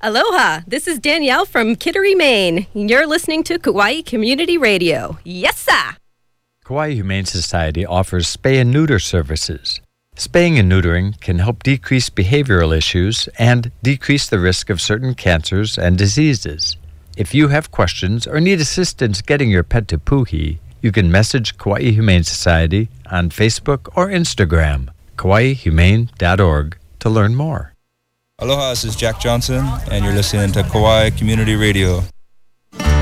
Aloha, this is Danielle from Kittery, Maine. You're listening to Kauai Community Radio. Yes, sir! Kauai Humane Society offers spay and neuter services. Spaying and neutering can help decrease behavioral issues and decrease the risk of certain cancers and diseases. If you have questions or need assistance getting your pet to Puhi, you can message Kauai Humane Society on Facebook or Instagram, kauaihumane.org, to learn more. Aloha, this is Jack Johnson, and you're listening to Kauai Community Radio.